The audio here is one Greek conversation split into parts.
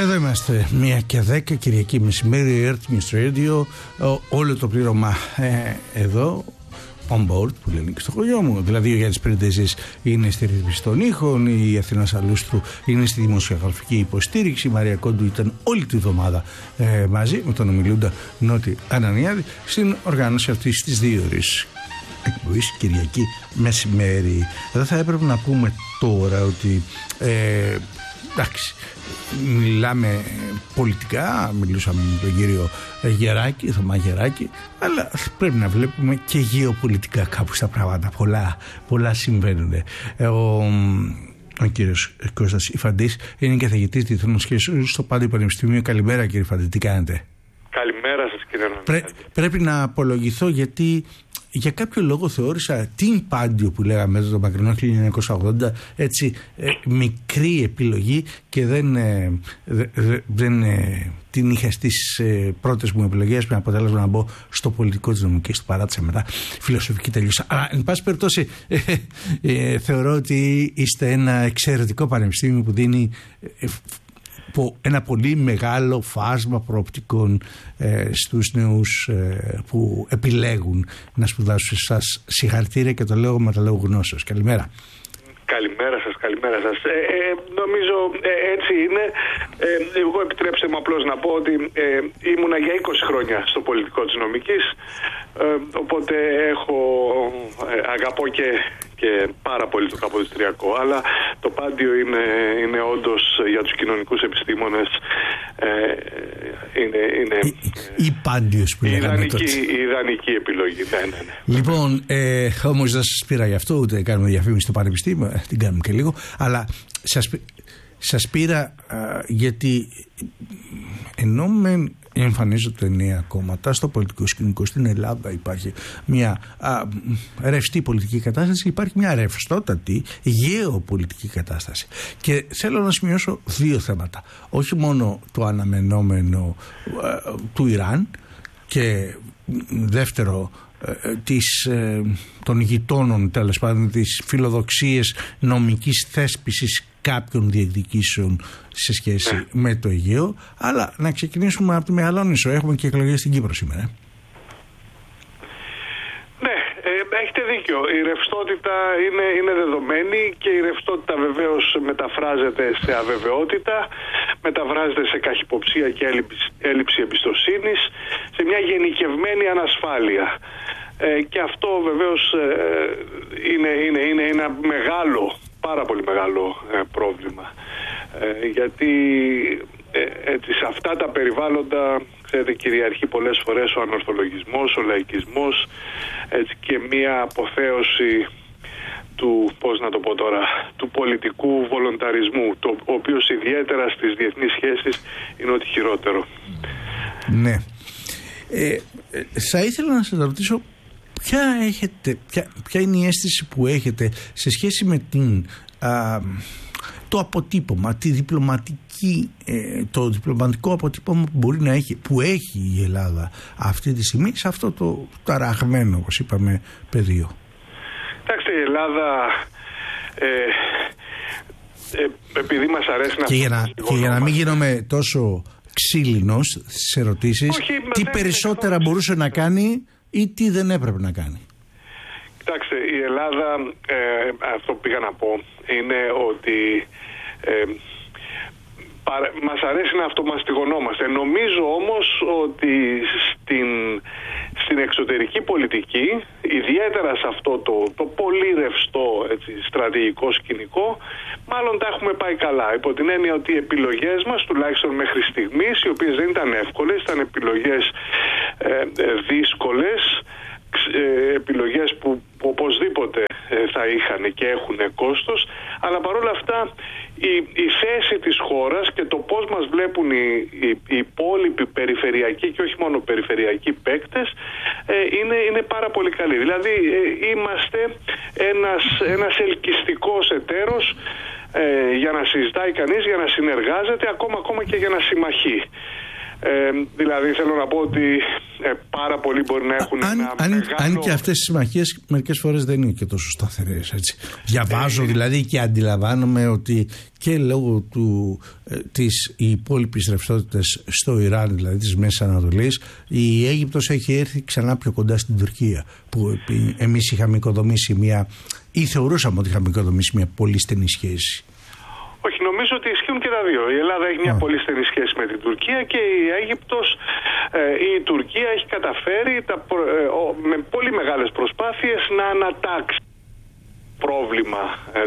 Εδώ είμαστε 1:10 Κυριακή μεσημέρι, Earth News Radio, όλο το πλήρωμα εδώ on board που λένε και στο χωριό μου. Δηλαδή ο Γιάννης Πρεντεζής είναι στη ρύθμιση των ήχων, η Αθηνά Σαλούστρου είναι στη δημοσιογραφική υποστήριξη, η Μαρία Κόντου ήταν όλη τη βδομάδα μαζί με τον ομιλούντα Νότι Ανανιάδη στην οργάνωση αυτής της 2 ώρες εκπομπής Κυριακή μεσημέρι. Δεν θα έπρεπε να πούμε τώρα ότι εντάξει, μιλάμε πολιτικά, μιλούσαμε με τον κύριο Γεράκη, Θωμά Γεράκη, αλλά πρέπει να βλέπουμε και γεωπολιτικά κάπου στα πράγματα. Πολλά συμβαίνουν. Ο κύριος Κώστας Ιφαντής είναι καθηγητής διεθνών σχέσεων στο Πάντιο Πανεπιστήμιο. Καλημέρα κύριε Ιφαντή, τι κάνετε? Καλημέρα σας κύριε Πρέπει να απολογηθώ γιατί για κάποιο λόγο θεώρησα την Πάντιο που λέγαμε εδώ το μακρινό 1980 έτσι μικρή επιλογή και δεν την είχα στις πρώτες μου επιλογές με αποτέλεσμα να μπω στο πολιτικό της νομικής, το παράτησα μετά, φιλοσοφική τελείωσα. Αλλά εν πάση περιπτώσει θεωρώ ότι είστε ένα εξαιρετικό πανεπιστήμιο που δίνει ένα πολύ μεγάλο φάσμα προοπτικών στους νέους που επιλέγουν να σπουδάσουν σε εσάς. Συγχαρητήρια και το λέω με το λόγο γνώσεως. Καλημέρα. Καλημέρα σας. Νομίζω έτσι είναι. Εγώ επιτρέψτε μου απλώς να πω ότι ήμουνα για 20 χρόνια στο πολιτικό της νομικής, οπότε αγαπώ και πάρα πολύ το καποδιστριακό, αλλά το Πάντιο είναι όντως για τους κοινωνικούς επιστήμονες είναι η Πάντιος που λέγαμε τότε. Η ιδανική επιλογή. Ναι. Λοιπόν, όμως δεν σας πήρα γι' αυτό, ούτε κάνουμε διαφήμιση στο Πανεπιστήμιο, την κάνουμε και λίγο, αλλά σας πήρα γιατί ενώ εμφανίζονται νέα κόμματα στο πολιτικό σκηνικό στην Ελλάδα, υπάρχει μια ρευστή πολιτική κατάσταση, υπάρχει μια ρευστότατη γεωπολιτική κατάσταση. Και θέλω να σημειώσω 2 θέματα. Όχι μόνο το αναμενόμενο του Ιράν και δεύτερο των γειτόνων, τέλος πάντων, τις φιλοδοξίες νομικής θέσπισης κάποιων διεκδικήσεων σε σχέση με το Αιγαίο, αλλά να ξεκινήσουμε από τη Μεγαλόνισσο. Έχουμε και εκλογές στην Κύπρο σήμερα. Ναι, έχετε δίκιο. Η ρευστότητα είναι δεδομένη και η ρευστότητα βεβαίως μεταφράζεται σε αβεβαιότητα, μεταφράζεται σε καχυποψία και έλλειψη εμπιστοσύνης, σε μια γενικευμένη ανασφάλεια. Και αυτό βεβαίως είναι ένα πάρα πολύ μεγάλο πρόβλημα, γιατί έτσι, σε αυτά τα περιβάλλοντα, ξέρετε, κυριαρχεί πολλές φορές ο ανορθολογισμός, ο λαϊκισμός, έτσι, και μία αποθέωση του πολιτικού βολονταρισμού, ο οποίος ιδιαίτερα στις διεθνείς σχέσεις είναι ό,τι χειρότερο. Ναι. Θα ήθελα να σας ρωτήσω ποια είναι η αίσθηση που έχετε σε σχέση με το αποτύπωμα, το διπλωματικό αποτύπωμα που έχει η Ελλάδα αυτή τη στιγμή σε αυτό το ταραγμένο, όπως είπαμε, πεδίο. Κοιτάξτε, η Ελλάδα επειδή μας αρέσει να... Και για να μην γίνομαι τόσο ξύλινος στις ερωτήσεις, τι περισσότερα μπορούσε να κάνει ή τι δεν έπρεπε να κάνει? Κοιτάξτε, η Ελλάδα, αυτό που πήγα να πω, είναι ότι μας αρέσει να αυτομαστιγωνόμαστε. Νομίζω όμως ότι στην εξωτερική πολιτική, ιδιαίτερα σε αυτό το πολύ ρευστό, έτσι, στρατηγικό σκηνικό, μάλλον τα έχουμε πάει καλά. Υπό την έννοια ότι οι επιλογές μας, τουλάχιστον μέχρι στιγμής, οι οποίες δεν ήταν εύκολες, ήταν επιλογές δύσκολες, επιλογές που οπωσδήποτε θα είχαν και έχουν κόστος, αλλά παρόλα αυτά η θέση της χώρας και το πώς μας βλέπουν οι υπόλοιποι περιφερειακοί και όχι μόνο περιφερειακοί παίκτες είναι πάρα πολύ καλή. Δηλαδή είμαστε ένας ελκυστικός εταίρος για να συζητάει κανείς, για να συνεργάζεται, ακόμα και για να συμμαχεί. Δηλαδή θέλω να πω ότι πάρα πολλοί μπορεί να έχουν αν και αυτές οι συμμαχίες μερικές φορές δεν είναι και τόσο σταθερές, έτσι. Διαβάζω δηλαδή και αντιλαμβάνομαι ότι και λόγω της υπόλοιπης ρευστότητας στο Ιράν, δηλαδή της Μέσης Ανατολής, η Αίγυπτος έχει έρθει ξανά πιο κοντά στην Τουρκία, που εμείς είχαμε οικοδομήσει ή θεωρούσαμε ότι είχαμε οικοδομήσει μια πολύ στενή σχέση. Όχι, νομίζω ότι ισχύουν και τα δύο. Η Ελλάδα έχει μια πολύ στενή σχέση με την Τουρκία και η Αίγυπτος, η Τουρκία έχει καταφέρει με πολύ μεγάλες προσπάθειες να ανατάξει πρόβλημα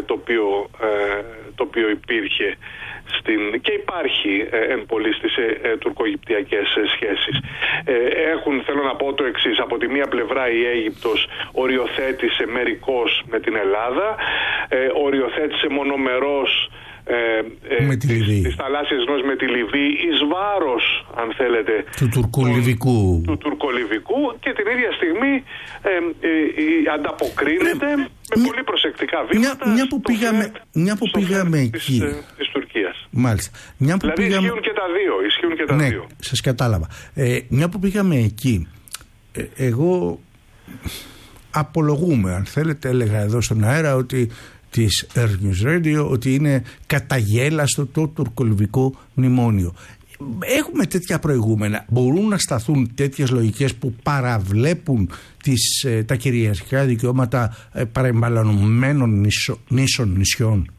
το οποίο υπήρχε και υπάρχει εν πολύ στις τουρκο-αιγυπτιακές σχέσεις. Θέλω να πω το εξής: από τη μία πλευρά η Αίγυπτος οριοθέτησε μερικώς με την Ελλάδα, οριοθέτησε μονομερώς τις θαλάσσιες γνώσεις με τη Λιβύη εις βάρος, αν θέλετε, του τουρκολιβικού, και την ίδια στιγμή ανταποκρίνεται με πολύ προσεκτικά βήματα μια που πήγαμε εκεί της Τουρκίας. Μάλιστα. Δηλαδή ισχύουν και τα δύο. Σας κατάλαβα. Μια που πήγαμε εκεί, εγώ απολογούμε, αν θέλετε, έλεγα εδώ στον αέρα ότι της Earth News Radio, ότι είναι καταγέλαστο το τουρκολιβικό μνημόνιο. Έχουμε τέτοια προηγούμενα? Μπορούν να σταθούν τέτοιες λογικές που παραβλέπουν τα κυριαρχικά δικαιώματα παρεμβαλλονωμένων νησιών?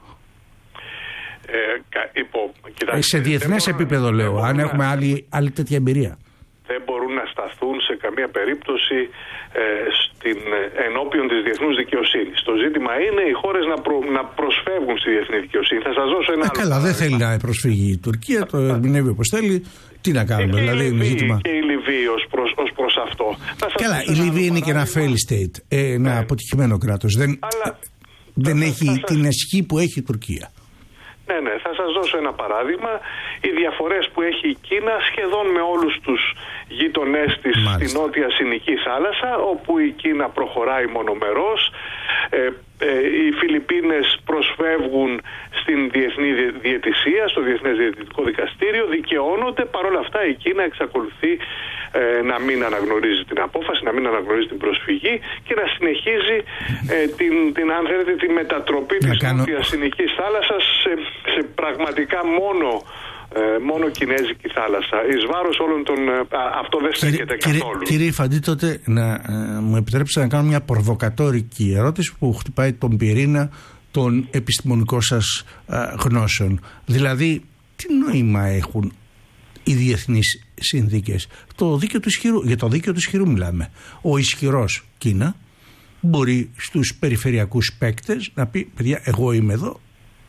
Σε διεθνές επίπεδο λέω, αν έχουμε άλλη τέτοια εμπειρία. Δεν μπορούν να σταθούν σε καμία περίπτωση ενώπιον της διεθνούς δικαιοσύνης. Το ζήτημα είναι οι χώρες να προσφεύγουν στη διεθνή δικαιοσύνη. Θα σας δώσω ένα άλλο. Καλά, δεν θέλει να προσφύγει η Τουρκία, το ερμηνεύει όπως θέλει. Τι να κάνουμε, δηλαδή είναι ζήτημα. Και η Λιβύη ως προς αυτό. Καλά, η Λιβύη είναι και ένα fail state, ένα αποτυχημένο κράτος. Δεν έχει την ισχύ που έχει η Τουρκία. Ναι, θα σας δώσω ένα παράδειγμα. Οι διαφορές που έχει η Κίνα σχεδόν με όλους τους γείτονές της στη νότια Συνική θάλασσα, όπου η Κίνα προχωράει μονομερός. Οι Φιλιππίνες προσφεύγουν στην διεθνή διαιτησία, στο Διεθνές Διαιτητικό Δικαστήριο, δικαιώνονται. Παρόλα αυτά η Κίνα εξακολουθεί να μην αναγνωρίζει την απόφαση, να μην αναγνωρίζει την προσφυγή και να συνεχίζει τη μετατροπή της νότιας Συνικής θάλασσας σε πραγματικά μόνο κινέζικη θάλασσα, εις βάρος όλων των... Αυτό δεν στέκεται καθόλου. Κύριε Φαντή, τότε να μου επιτρέψετε να κάνω μια προβοκατόρικη ερώτηση που χτυπάει τον πυρήνα των επιστημονικών σας γνώσεων. Δηλαδή, τι νόημα έχουν οι διεθνείς συνθήκες? Για το δίκαιο του ισχυρού μιλάμε. Ο ισχυρός, Κίνα, μπορεί στους περιφερειακούς παίκτες να πει: παιδιά, εγώ είμαι εδώ.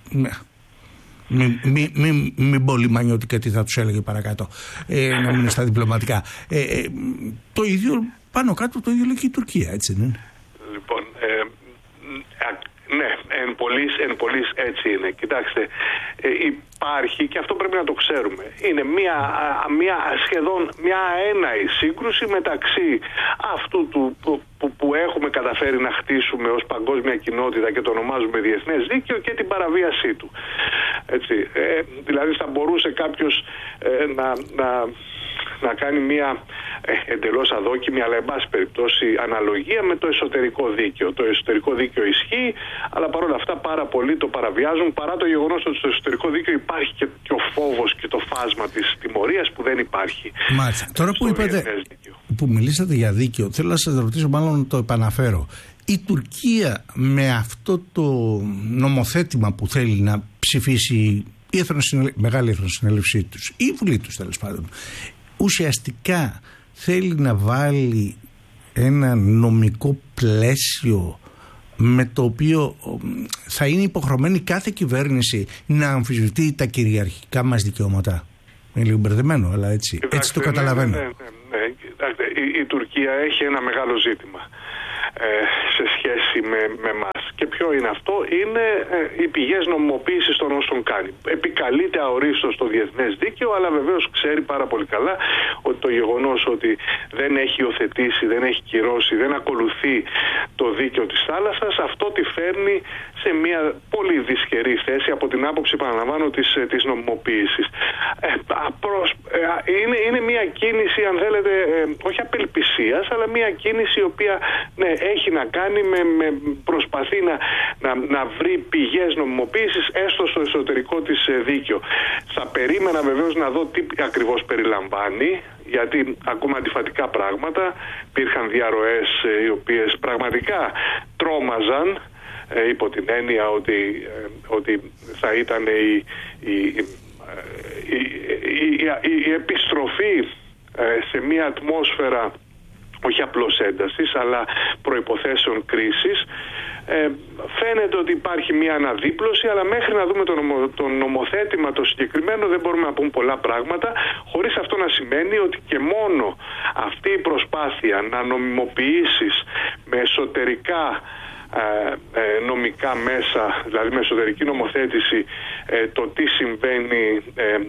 Μην πω λιμανιώτικα τι θα τους έλεγε παρακάτω, να μείνουν στα διπλωματικά. Το ίδιο πάνω κάτω, το ίδιο λέει και η Τουρκία, έτσι δεν είναι? Λοιπόν, ναι, εν πολλής έτσι είναι. Κοιτάξτε, υπάρχει, και αυτό πρέπει να το ξέρουμε, είναι σχεδόν μια αέναη σύγκρουση μεταξύ αυτού που έχουμε καταφέρει να χτίσουμε ως παγκόσμια κοινότητα και το ονομάζουμε διεθνές δίκαιο, και την παραβίασή του. Έτσι, δηλαδή θα μπορούσε κάποιος να κάνει μια εντελώς αδόκιμη, αλλά εν πάση περιπτώσει αναλογία με το εσωτερικό δίκαιο. Το εσωτερικό δίκαιο ισχύει, αλλά παρόλα αυτά πάρα πολλοί το παραβιάζουν, παρά το γεγονός ότι στο εσωτερικό δίκαιο υπάρχει και ο φόβος και το φάσμα της τιμωρίας που δεν υπάρχει. Μάλιστα. Τώρα που είπατε, που μιλήσατε για δίκαιο, θέλω να σας ρωτήσω, μάλλον το επαναφέρω. Η Τουρκία με αυτό το νομοθέτημα που θέλει να ψηφίσει η μεγάλη εθνοσυνέλευσή τους, η Βουλή τους τέλος πάντων, ουσιαστικά θέλει να βάλει ένα νομικό πλαίσιο με το οποίο θα είναι υποχρεωμένη κάθε κυβέρνηση να αμφισβητεί τα κυριαρχικά μας δικαιώματα. Είναι λίγο μπερδεμένο, αλλά έτσι το καταλαβαίνω. Ναι. Η Τουρκία έχει ένα μεγάλο ζήτημα σε σχέση με μας. Και ποιο ποιο είναι αυτό? Είναι οι πηγές νομιμοποίησης των όσων κάνει. Επικαλείται αορίστως το διεθνές δίκαιο, αλλά βεβαίως ξέρει πάρα πολύ καλά ότι το γεγονός ότι δεν έχει υιοθετήσει, δεν έχει κυρώσει, δεν ακολουθεί το δίκαιο της θάλασσας, αυτό τη φέρνει σε μια πολύ δυσχερή θέση από την άποψη, παραλαμβάνω, της νομιμοποίησης. Είναι μια κίνηση, αν θέλετε, όχι απελπισίας, αλλά μια κίνηση η οποία έχει να κάνει με προσπαθεί να βρει πηγές νομιμοποίησης έστω στο εσωτερικό της δίκαιο. Θα περίμενα βεβαίως να δω τι ακριβώς περιλαμβάνει, γιατί ακόμα αντιφατικά πράγματα, υπήρχαν διαρροές οι οποίες πραγματικά τρόμαζαν, υπό την έννοια ότι θα ήταν η επιστροφή σε μια ατμόσφαιρα όχι απλώς έντασης, αλλά προϋποθέσεων κρίσης. Φαίνεται ότι υπάρχει μια αναδίπλωση, αλλά μέχρι να δούμε το νομοθέτημα το συγκεκριμένο δεν μπορούμε να πούμε πολλά πράγματα, χωρίς αυτό να σημαίνει ότι και μόνο αυτή η προσπάθεια να νομιμοποιήσεις με εσωτερικά νομικά μέσα, δηλαδή με εσωτερική νομοθέτηση, το τι συμβαίνει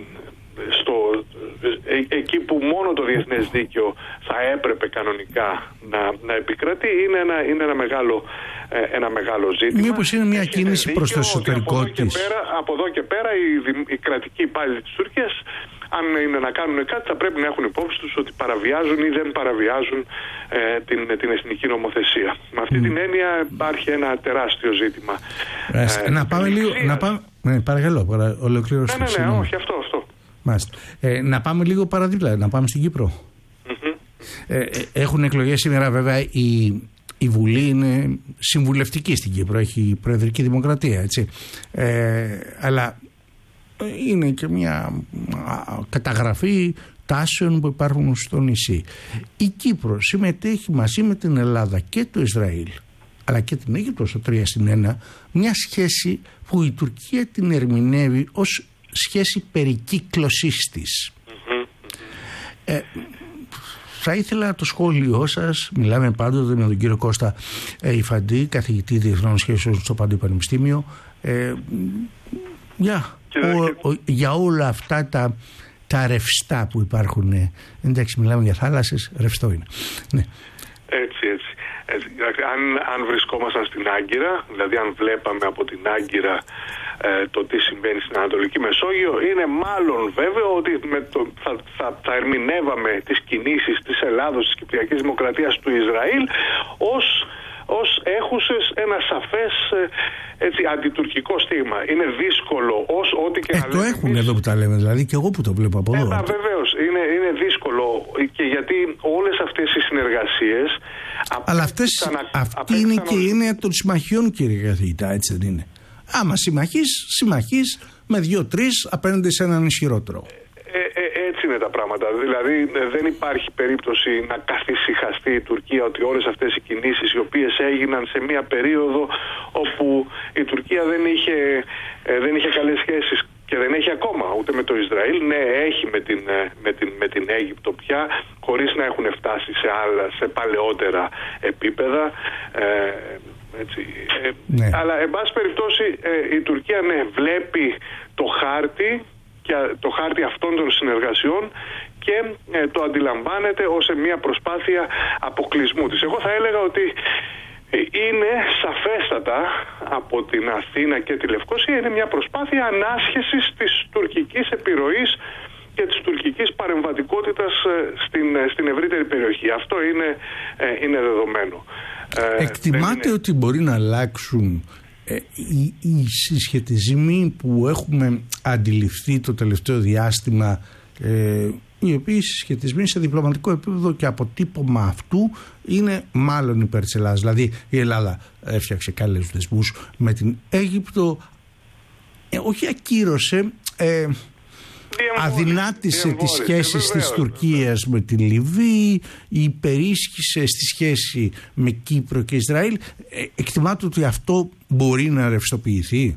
εκεί που μόνο το διεθνές δίκαιο θα έπρεπε κανονικά να επικρατεί, είναι ένα μεγάλο ζήτημα. Μήπως είναι μια κίνηση προς το εσωτερικό της? Από εδώ και πέρα οι κρατικοί υπάλληλοι της Τουρκίας, αν είναι να κάνουν κάτι, θα πρέπει να έχουν υπόψη τους ότι παραβιάζουν ή δεν παραβιάζουν την εθνική νομοθεσία. Με αυτή την έννοια υπάρχει ένα τεράστιο ζήτημα. Να πάμε λίγο... Παρακαλώ, ολοκλήρωση. Ναι, όχι, αυτό. Να πάμε λίγο παραδίπλα, να πάμε στην Κύπρο. Έχουν εκλογές σήμερα, βέβαια. Η Βουλή είναι συμβουλευτική στην Κύπρο, έχει προεδρική δημοκρατία, έτσι. Αλλά είναι και μια καταγραφή τάσεων που υπάρχουν στο νησί. Η Κύπρος συμμετέχει μαζί με την Ελλάδα και το Ισραήλ, αλλά και την Αίγυπτο στο 3-1, μια σχέση που η Τουρκία την ερμηνεύει ως σχέση περικύκλωσής της. Θα ήθελα το σχόλιο σας. Μιλάμε πάντοτε με τον κύριο Κώστα Ιφαντή, καθηγητή διεθνών σχέσεων στο Παντού Πανεπιστήμιο, για όλα αυτά τα ρευστά που υπάρχουν. Εντάξει, μιλάμε για θάλασσες, ρευστό είναι. Ναι. Έτσι. Αν βρισκόμασταν στην Άγκυρα, δηλαδή αν βλέπαμε από την Άγκυρα το τι συμβαίνει στην Ανατολική Μεσόγειο, είναι μάλλον βέβαιο ότι θα ερμηνεύαμε τις κινήσεις της Ελλάδος, της Κυπριακής Δημοκρατίας, του Ισραήλ ως έχουσες ένα σαφές αντιτουρκικό στίγμα. Είναι δύσκολο ό,τι και να λέμε. Το έχουν εδώ που τα λέμε, δηλαδή, και εγώ που το βλέπω από εδώ. Βεβαίως, είναι δύσκολο, και γιατί όλες αυτές οι συνεργασίες... Αλλά αυτή είναι και η έννοια των συμμαχιών, κύριε καθηγητά, έτσι δεν είναι? Άμα συμμαχείς με 2-3 απέναντι σε έναν ισχυρότερο. Έτσι είναι τα πράγματα. Δηλαδή δεν υπάρχει περίπτωση να καθησυχαστεί η Τουρκία ότι όλες αυτές οι κινήσεις οι οποίες έγιναν σε μια περίοδο όπου η Τουρκία δεν είχε καλές σχέσεις και δεν έχει ακόμα ούτε με το Ισραήλ. Ναι, έχει με την Αίγυπτο πια, χωρίς να έχουν φτάσει σε παλαιότερα επίπεδα. Ναι. Αλλά εν πάση περιπτώσει η Τουρκία βλέπει το χάρτη αυτών των συνεργασιών και το αντιλαμβάνεται ως μια προσπάθεια αποκλεισμού της. Εγώ θα έλεγα ότι είναι σαφέστατα από την Αθήνα και τη Λευκοσία, είναι μια προσπάθεια ανάσχεσης της τουρκικής επιρροής και της τουρκικής παρεμβατικότητας στην ευρύτερη περιοχή. Αυτό είναι δεδομένο. Εκτιμάται ότι μπορεί να αλλάξουν οι συσχετισμοί που έχουμε αντιληφθεί το τελευταίο διάστημα, οι οποίοι συσχετισμοί σε διπλωματικό επίπεδο και αποτύπωμα αυτού είναι μάλλον υπέρ της Ελλάδας. Δηλαδή η Ελλάδα έφτιαξε καλούς δεσμούς με την Αίγυπτο, όχι ακύρωσε, αδυνάτησε τις σχέσεις της Τουρκίας με τη Λιβύη, υπερίσχυσε στη σχέση με Κύπρο και Ισραήλ. Εκτιμάται ότι αυτό μπορεί να ρευστοποιηθεί?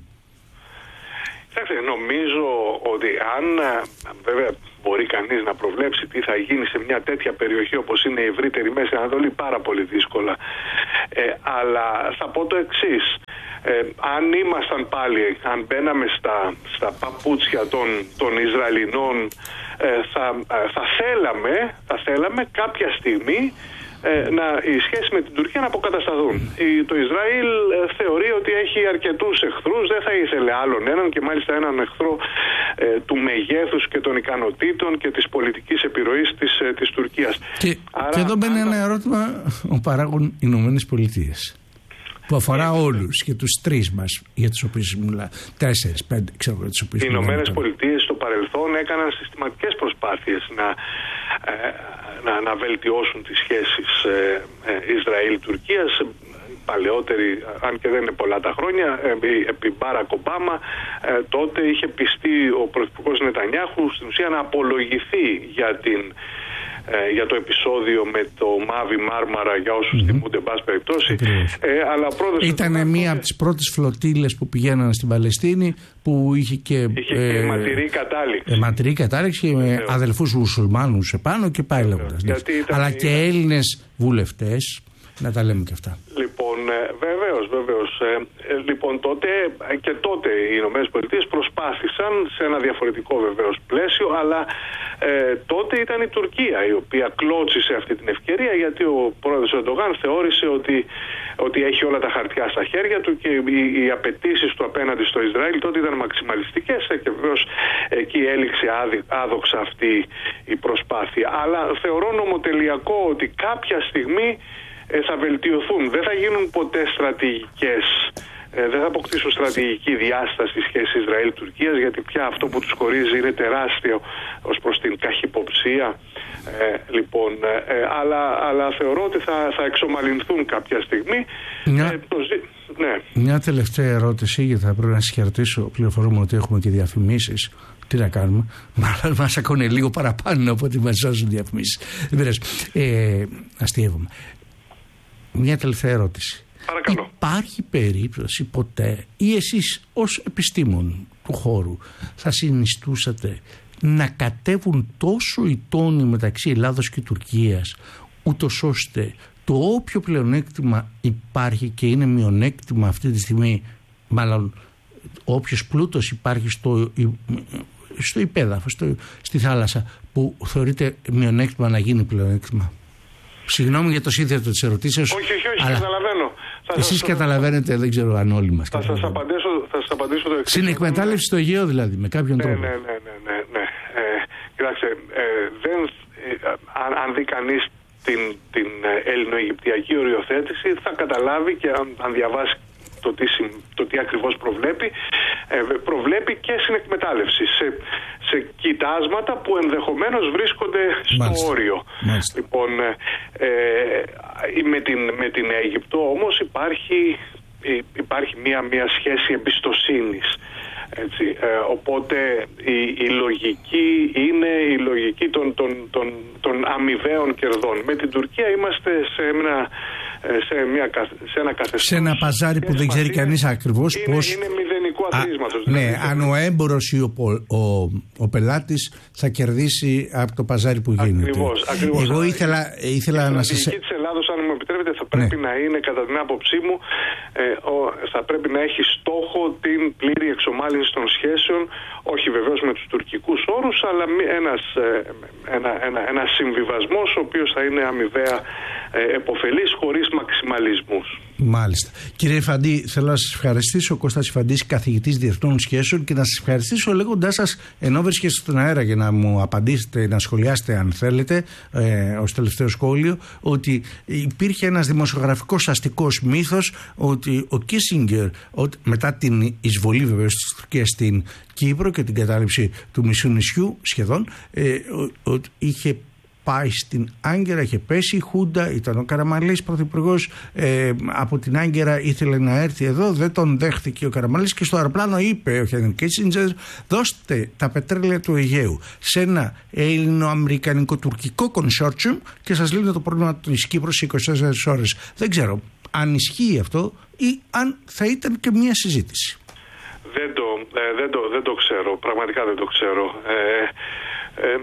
Νομίζω ότι αν βέβαια μπορεί κανείς να προβλέψει τι θα γίνει σε μια τέτοια περιοχή όπως είναι η ευρύτερη Μέση Ανατολή, πάρα πολύ δύσκολα. Αλλά θα πω το εξής. Αν ήμασταν πάλι, αν μπαίναμε στα παπούτσια των Ισραηλινών, θα θέλαμε κάποια στιγμή οι σχέσεις με την Τουρκία να αποκατασταθούν. Το Ισραήλ θεωρεί ότι έχει αρκετούς εχθρούς, δεν θα ήθελε άλλον έναν, και μάλιστα έναν εχθρό του μεγέθους και των ικανοτήτων και της πολιτικής επιρροής της Τουρκίας. Και εδώ μπαίνει ένα ερώτημα, ο παράγων Ηνωμένες Πολιτείες, που αφορά όλους και τους τρεις μας, για τους οποίους μιλά, 4-5, ξέρω για τους οποίους οι Ηνωμένες Πολιτείες στο παρελθόν έκαναν συστηματικές προσπάθειες να βελτιώσουν τις σχέσεις Ισραήλ-Τουρκίας. Παλαιότεροι, αν και δεν είναι πολλά τα χρόνια, επί Μπάρακ Ομπάμα, τότε είχε πιστεί ο πρωθυπουργός Νετανιάχου στην ουσία να απολογηθεί για το επεισόδιο με το Μάβι Μάρμαρα, για όσους θυμούνται, εν πάση περιπτώσει. Αλλά ήταν μία από τις πρώτες φλωτίλες που πηγαίνανε στην Παλαιστίνη, που είχε και ματηρή κατάληξη. Ματηρή κατάληξη και με αδελφούς μουσουλμάνους επάνω και πάει λέγοντας. Αλλά και Έλληνες βουλευτές, να τα λέμε και αυτά. Λοιπόν, βεβαίως. Λοιπόν, τότε οι Ηνωμένες Πολιτείες προσπάθησαν σε ένα διαφορετικό βεβαίως πλαίσιο, αλλά τότε ήταν η Τουρκία η οποία κλώτσισε αυτή την ευκαιρία, γιατί ο πρόεδρος Ερντογάν θεώρησε ότι έχει όλα τα χαρτιά στα χέρια του και οι απαιτήσεις του απέναντι στο Ισραήλ τότε ήταν μαξιμαλιστικές, και βεβαίως εκεί έληξε άδοξα αυτή η προσπάθεια. Αλλά θεωρώ νομοτελειακό ότι κάποια στιγμή θα βελτιωθούν. Δεν θα γίνουν ποτέ στρατηγικές, δεν θα αποκτήσουν στρατηγική διάσταση στη σχέση Ισραήλ-Τουρκίας, γιατί πια αυτό που τους χωρίζει είναι τεράστιο ως προς την καχυποψία. Αλλά θεωρώ ότι θα εξομαλυνθούν κάποια στιγμή. Μια τελευταία ερώτηση, γιατί θα πρέπει να σας χαιρετήσω. Πληροφορούμε ότι έχουμε και διαφημίσεις. Τι να κάνουμε, μας ακούνε λίγο παραπάνω από ότι μας σώζουν διαφημίσεις. Δεν πειράζει. Αστείευομαι. Μια τελευταία ερώτηση. Παρακαλώ. Υπάρχει περίπτωση ποτέ, ή εσείς ως επιστήμον του χώρου, θα συνιστούσατε να κατέβουν τόσο οι τόνοι μεταξύ Ελλάδος και Τουρκίας, ούτως ώστε το όποιο πλεονέκτημα υπάρχει και είναι μειονέκτημα αυτή τη στιγμή, μάλλον όποιος πλούτος υπάρχει στο υπέδαφο, στη θάλασσα, που θεωρείται μειονέκτημα, να γίνει πλεονέκτημα? Συγγνώμη για το σύνθετο της ερωτήσεως. Όχι, καταλαβαίνω. Εσείς καταλαβαίνετε, δεν ξέρω αν όλοι μας. Θα σας απαντήσω το εξής. Συνεκμετάλλευση στο Αιγαίο δηλαδή, με κάποιον τρόπο. Ναι. Κοιτάξτε, αν δει κανείς την ελληνοαιγυπτιακή οριοθέτηση, θα καταλάβει, και αν διαβάσει το τι ακριβώς προβλέπει και συνεκμετάλλευση σε κοιτάσματα που ενδεχομένως βρίσκονται στο όριο. Μάλιστα. Λοιπόν, με την Αίγυπτο όμως υπάρχει μια σχέση εμπιστοσύνης. Έτσι, οπότε η λογική είναι η λογική των αμοιβαίων κερδών. Με την Τουρκία είμαστε σε ένα καθεστώς. Σε ένα παζάρι που δεν ξέρει κανείς ακριβώς πώς. Είναι μηδενικού αθροίσματος. Ναι, αν ο έμπορος ή ο πελάτης θα κερδίσει από το παζάρι που γίνεται. Ακριβώς. Εγώ ήθελα να σας. Η στρατηγική της Ελλάδος, αν μου επιτρέπετε, θα πρέπει να είναι, κατά την άποψή μου, θα πρέπει να έχει στόχο την πλήρη εξομάλυνση των σχέσεων, όχι βεβαίως με τους τουρκικούς όρους, αλλά ένας συμβιβασμός ο οποίος θα είναι αμοιβαία επωφελής, χωρίς μαξιμαλισμούς. Μάλιστα. Κύριε Φαντή, θέλω να σας ευχαριστήσω. Ο Κώστας Φαντής, καθηγητής διεθνών σχέσεων, και να σας ευχαριστήσω λέγοντάς σας, ενώ βρίσκεστε στον αέρα, για να μου απαντήσετε, να σχολιάσετε αν θέλετε, ως τελευταίο σχόλιο, ότι υπήρχε ένας δημοσιογραφικός αστικός μύθος ότι ο Κίσινγκερ, μετά την εισβολή βεβαίως της Τουρκίας στην Κύπρο και την κατάληψη του μισού νησιού σχεδόν, ότι είχε πάει στην Άγκυρα, είχε πέσει η Χούντα, ήταν ο Καραμανλής πρωθυπουργός, από την Άγκυρα ήθελε να έρθει εδώ, δεν τον δέχτηκε ο Καραμανλής και στο αεροπλάνο είπε ο Χένρι Κίσινγκερ, δώστε τα πετρέλαια του Αιγαίου σε ένα ελληνοαμερικανικό-τουρκικό consortium και σας λύνει το πρόβλημα της Κύπρου σε 24 ώρες. Δεν ξέρω αν ισχύει αυτό ή αν θα ήταν και μια συζήτηση. Δεν το ξέρω, πραγματικά δεν το ξέρω.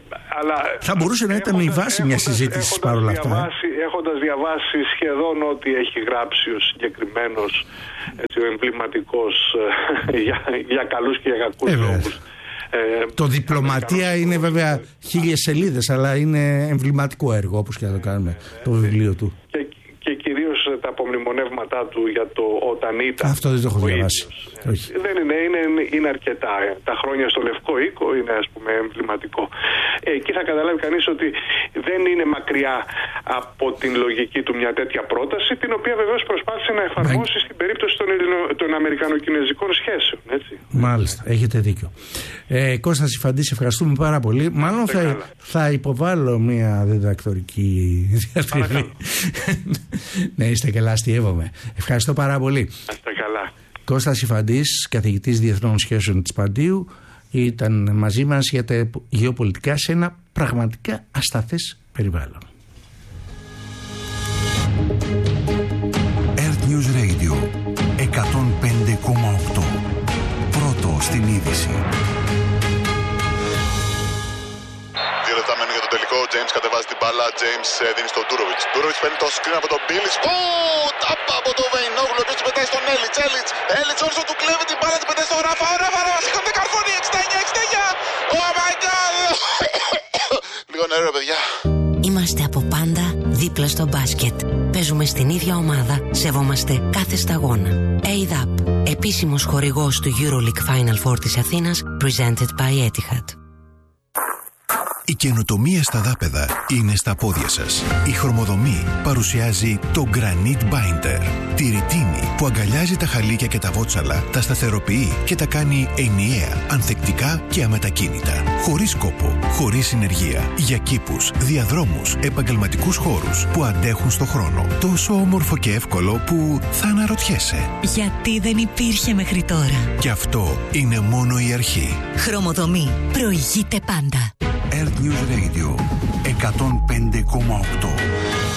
Αλλά θα μπορούσε να ήταν η βάση μια συζήτηση παρόλα αυτά. Έχοντας διαβάσει σχεδόν ό,τι έχει γράψει ο συγκεκριμένος, ο εμβληματικός για καλούς και για κακούς λόγους. Το διπλωματία είναι βέβαια 1000 σελίδες, αλλά είναι εμβληματικό έργο, όπως και να το κάνουμε, το βιβλίο του. Και κυρίως τα απομνημονεύματά του για το όταν ήταν. Αυτό δεν το έχω διαβάσει. Δεν είναι αρκετά. Τα χρόνια στο Λευκό Οίκο είναι, ας πούμε, εμβληματικό. Εκεί θα καταλάβει κανείς ότι δεν είναι μακριά από την λογική του μια τέτοια πρόταση, την οποία βεβαίως προσπάθησε να εφαρμόσει στην περίπτωση των Αμερικανοκινεζικών σχέσεων. Έτσι. Μάλιστα, έχετε δίκιο. Κώστα Συφαντή, ευχαριστούμε πάρα πολύ. Μάλλον θα υποβάλω μια διδακτορική διατριβή. Ναι, είστε καλά, αστειεύομαι. Ευχαριστώ πάρα πολύ. Είστε καλά. Κώστα Συφαντής, καθηγητής Διεθνών Σχέσεων της Παντίου, ήταν μαζί μας για τα γεωπολιτικά σε ένα πραγματικά ασταθές περιβάλλον. Earth News Radio 105,8. Πρώτο στην είδηση. 2 λεπτά μένουν για το τελικό. Ο James κατεβάζει την μπάλα. James δίνει στον Ντούροβιτς. Ντούροβιτς παίρνει το screen από τον Μπίλιτς. Τάπα από τον Βεϊνόγλου. Ο οποίος πετάει στον Έλιτς. Έλιτς όσο του κλέβει την μπάλα. Την πετάει στον Ράφα. Ο Ράφα σηκώνεται καρφώνει. 69. Oh my god. Λίγο νερό, παιδιά. Είμαστε από πάντα δίπλα στο μπάσκετ. Παίζουμε στην ίδια ομάδα. Σεβόμαστε κάθε σταγόνα. ADAP, επίσημος χορηγός του EuroLeague Final Four της Αθήνας. Presented by Etihad. Η καινοτομία στα δάπεδα είναι στα πόδια σας. Η Χρωμοδομή παρουσιάζει το Granite Binder. Τη ρητίνη που αγκαλιάζει τα χαλίκια και τα βότσαλα, τα σταθεροποιεί και τα κάνει ενιαία, ανθεκτικά και αμετακίνητα. Χωρίς κόπο, χωρίς συνεργεία. Για κήπους, διαδρόμους, επαγγελματικούς χώρους που αντέχουν στο χρόνο. Τόσο όμορφο και εύκολο που θα αναρωτιέσαι. Γιατί δεν υπήρχε μέχρι τώρα. Και αυτό είναι μόνο η αρχή. Χρωμοδομή. Προηγείται πάντα. Earth News Radio 105,8.